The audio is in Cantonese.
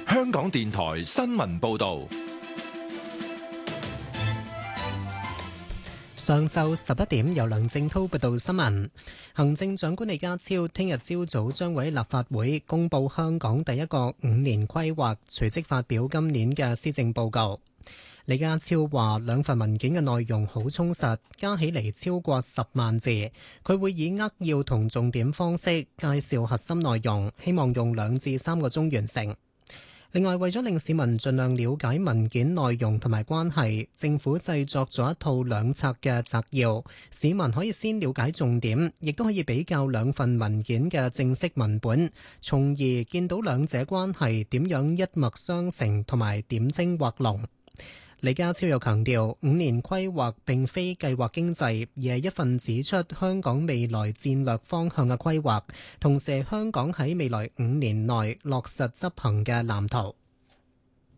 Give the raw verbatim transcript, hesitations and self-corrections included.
香港電台新聞報道。 上晝十一點，由梁正濤報道新聞。行政長官李家超聽日朝早將會喺立法會公布香港第一個五年規劃，隨即發表今年嘅施政報告。李家超話兩份文件嘅內容好充實，加起嚟超過十萬字。佢會以扼要同重點方式介紹核心內容，希望用兩至三個鐘完成。另外，為咗令市民盡量了解文件內容同埋關係，政府製作咗一套兩冊嘅摘要，市民可以先了解重點，亦都可以比較兩份文件嘅正式文本，從而見到兩者關係點樣一脈相承同埋點睛畫龍。李家超又強調，五年規劃並非計劃經濟，而係一份指出香港未來戰略方向嘅規劃，同時係香港喺未來五年內落實執行嘅藍圖。